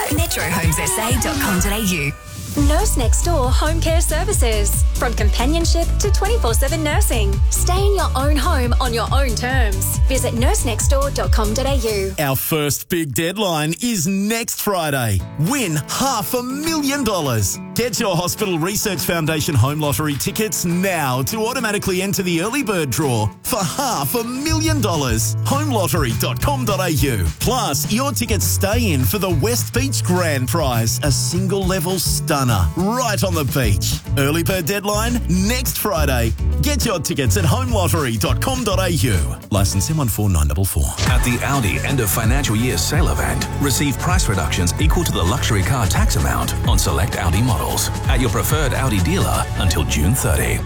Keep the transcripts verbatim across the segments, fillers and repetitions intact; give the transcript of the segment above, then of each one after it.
metro homes s a dot com dot a u. Nurse Next Door Home Care Services. From companionship to twenty-four seven nursing. Stay in your own home on your own terms. Visit nurse next door dot com dot a u. Our first big deadline is next Friday. Win half a million dollars. Get your Hospital Research Foundation Home Lottery tickets now to automatically enter the early bird draw for half a million dollars. home lottery dot com dot a u. Plus, your tickets stay in for the West Beach Grand Prize, a single level stunner right on the beach. Early bird deadline next Friday. Get your tickets at home lottery dot com dot a u. Licence M one four nine four four. At the Audi end of financial year sale event, receive price reductions equal to the luxury car tax amount on select Audi models at your preferred Audi dealer until June thirtieth.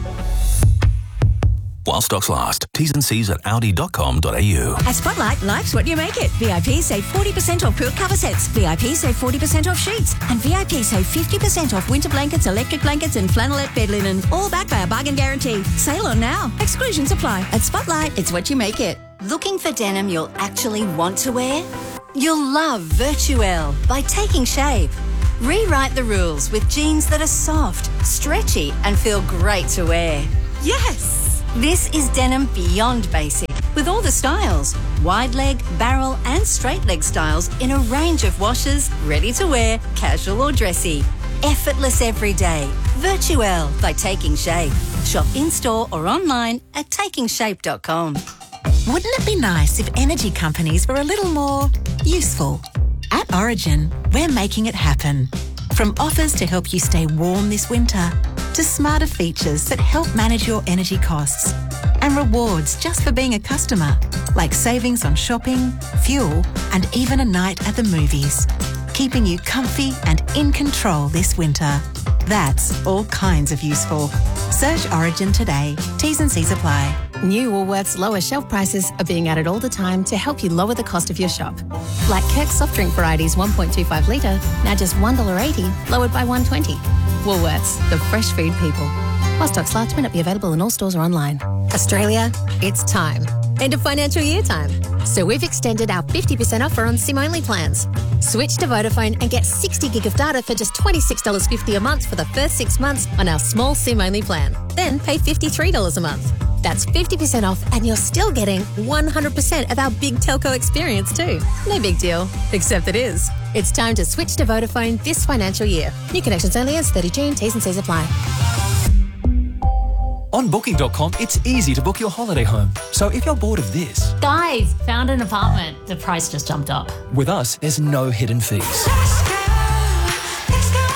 While stocks last. T's and C's at audi dot com dot a u. At Spotlight, life's what you make it. V I P save forty percent off quilt cover sets. V I P save forty percent off sheets. And V I P save fifty percent off winter blankets, electric blankets and flannelette bed linen. All backed by a bargain guarantee. Sale on now. Exclusions apply. At Spotlight, it's what you make it. Looking for denim you'll actually want to wear? You'll love Virtuelle by Taking Shape. Rewrite the rules with jeans that are soft, stretchy and feel great to wear. Yes! This is denim beyond basic, with all the styles, wide leg, barrel and straight leg styles in a range of washes, ready to wear, casual or dressy. Effortless every day. Virtuelle by Taking Shape. Shop in-store or online at taking shape dot com. Wouldn't it be nice if energy companies were a little more useful? At Origin, we're making it happen. From offers to help you stay warm this winter, to smarter features that help manage your energy costs, and rewards just for being a customer, like savings on shopping, fuel, and even a night at the movies, keeping you comfy and in control this winter. That's all kinds of useful. Search Origin today. T's and C's apply. New Woolworths lower shelf prices are being added all the time to help you lower the cost of your shop. Like Kirk's soft drink varieties one point two five litre, now just one dollar eighty, lowered by one dollar twenty. Woolworths, the fresh food people. While stocks last, may not be available in all stores or online. Australia, it's time. End of financial year time. So we've extended our fifty percent offer on SIM-only plans. Switch to Vodafone and get sixty gig of data for just twenty-six dollars fifty a month for the first six months on our small SIM-only plan. Then pay fifty-three dollars a month. That's fifty percent off and you're still getting one hundred percent of our big telco experience too. No big deal, except it is. It's time to switch to Vodafone this financial year. New connections only as thirty June, T's and C's apply. On booking dot com, it's easy to book your holiday home. So if you're bored of this... Guys, found an apartment. The price just jumped up. With us, there's no hidden fees. Let's go, let's go.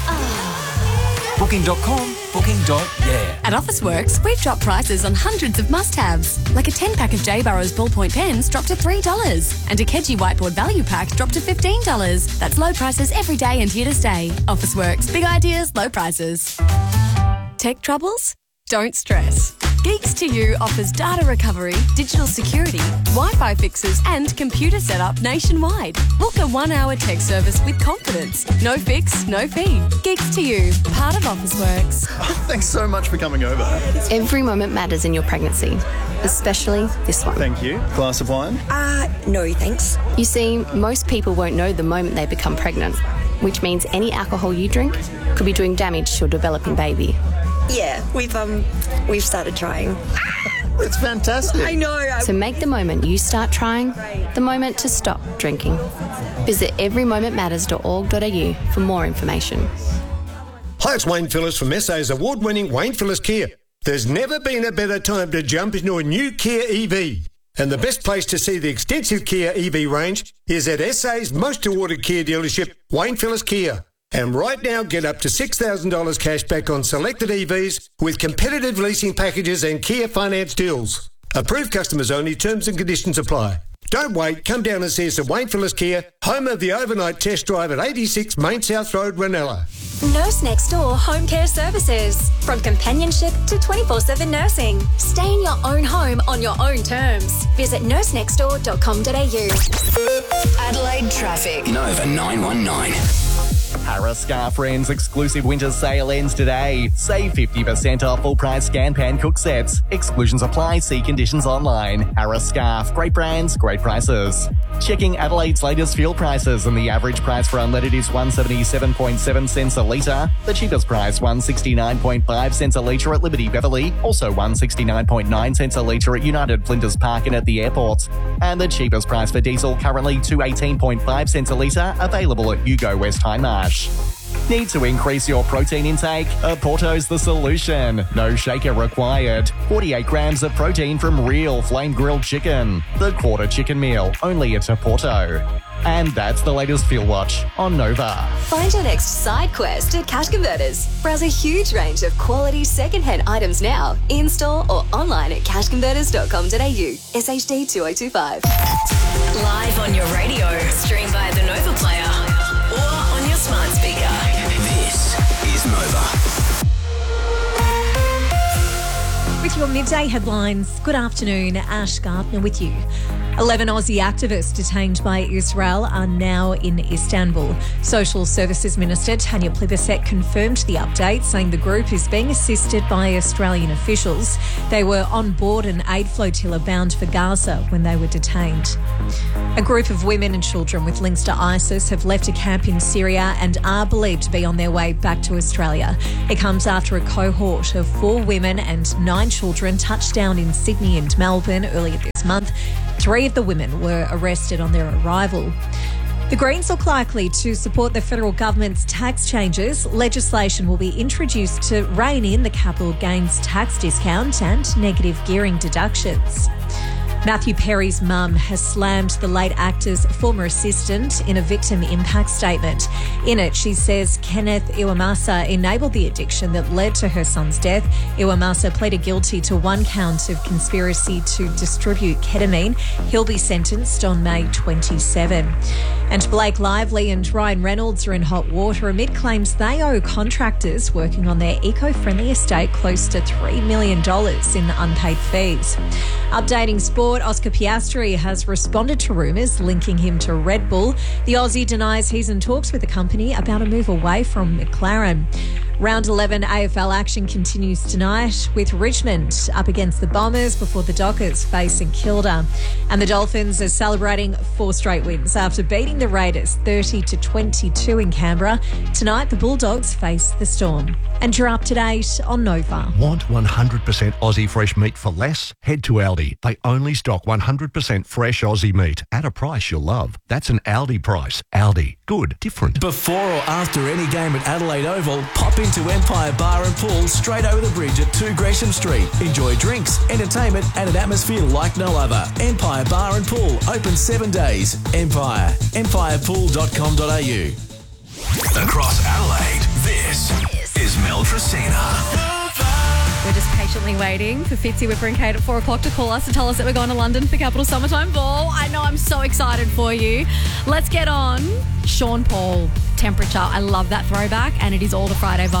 Oh. booking dot com, booking. Yeah. At Officeworks, we've dropped prices on hundreds of must-haves. Like a ten-pack of J. Burrows ballpoint pens dropped to three dollars. And a Kedgie whiteboard value pack dropped to fifteen dollars. That's low prices every day and here to stay. Officeworks. Big ideas, low prices. Tech troubles? Don't stress. Geeks to You offers data recovery, digital security, Wi-Fi fixes and computer setup nationwide. Book a one-hour tech service with confidence. No fix, no fee. Geeks to You, part of Officeworks. Thanks so much for coming over. Every moment matters in your pregnancy, especially this one. Thank you. Glass of wine? Uh, no thanks. You see, most people won't know the moment they become pregnant, which means any alcohol you drink could be doing damage to a developing baby. Yeah, we've um we've started trying. It's fantastic. I know. I... So make the moment you start trying the moment to stop drinking. Visit every moment matters dot org dot a u for more information. Hi, it's Wayne Phillips from S A's award-winning Wayne Phillips Kia. There's never been a better time to jump into a new Kia E V. And the best place to see the extensive Kia E V range is at S A's most awarded Kia dealership, Wayne Phillips Kia. And right now, get up to six thousand dollars cash back on selected E Vs with competitive leasing packages and Kia finance deals. Approved customers only, terms and conditions apply. Don't wait, come down and see us at Wayne Phillips Kia, home of the overnight test drive at eighty-six Main South Road, Ranella. Nurse Next Door Home Care Services. From companionship to twenty-four seven nursing. Stay in your own home on your own terms. Visit nurse next door dot com dot a u. Adelaide traffic. Nova nine one nine. Harris Scarf Friends exclusive winter sale ends today. Save fifty percent off full price Scan Pan cook sets. Exclusions apply. See conditions online. Harris Scarf. Great brands, great prices. Checking Adelaide's latest fuel prices, and the average price for unleaded is one seventy-seven point seven cents a litre. The cheapest price, one sixty-nine point five cents a litre at Liberty Beverley. Also one sixty-nine point nine cents a litre at United Flinders Park and at the airport. And the cheapest price for diesel, currently two eighteen point five cents a litre, available at Yugo West Hindmarsh. Need to increase your protein intake? A Porto's the solution. No shaker required. forty-eight grams of protein from real flame grilled chicken. The quarter chicken meal, only at a Porto. And that's the latest Fuel Watch on Nova. Find your next side quest at Cash Converters. Browse a huge range of quality second-hand items now, in-store or online at cash converters dot com dot a u. S H D two oh two five. Live on your radio, stream via the Nova Player or on your smart speaker. This is Nova. With your midday headlines, good afternoon, Ash Gardner with you. eleven Aussie activists detained by Israel are now in Istanbul. Social Services Minister Tanya Plibersek confirmed the update, saying the group is being assisted by Australian officials. They were on board an aid flotilla bound for Gaza when they were detained. A group of women and children with links to ISIS have left a camp in Syria and are believed to be on their way back to Australia. It comes after a cohort of four women and nine children touched down in Sydney and Melbourne earlier this month. Three of the women were arrested on their arrival. The Greens look likely to support the federal government's tax changes. Legislation will be introduced to rein in the capital gains tax discount and negative gearing deductions. Matthew Perry's mum has slammed the late actor's former assistant in a victim impact statement. In it, she says Kenneth Iwamasa enabled the addiction that led to her son's death. Iwamasa pleaded guilty to one count of conspiracy to distribute ketamine. He'll be sentenced on May twenty-seventh. And Blake Lively and Ryan Reynolds are in hot water amid claims they owe contractors working on their eco-friendly estate close to three million dollars in unpaid fees. Updating sport, Oscar Piastri has responded to rumours linking him to Red Bull. The Aussie denies he's in talks with the company about a move away from McLaren. Round eleven A F L action continues tonight with Richmond up against the Bombers before the Dockers face St Kilda. And the Dolphins are celebrating four straight wins after beating the Raiders thirty to twenty-two in Canberra. Tonight the Bulldogs face the Storm. And you're up to date on Nova. Want one hundred percent Aussie fresh meat for less? Head to Aldi. They only stock one hundred percent fresh Aussie meat at a price you'll love. That's an Aldi price. Aldi. Good. Different. Before or after any game at Adelaide Oval, pop into Empire Bar and Pool straight over the bridge at two Gresham Street. Enjoy drinks, entertainment and an atmosphere like no other. Empire Bar and Pool, open seven days. Empire. empire pool dot com dot a u. Across Adelaide, this is Mel Tracina. We're just patiently waiting for Fitzy, Whipper and Kate at four o'clock to call us to tell us that we're going to London for Capital Summertime Ball. I know, I'm so excited for you. Let's get on Sean Paul, Temperature. I love that throwback, and it is all the Friday vibe.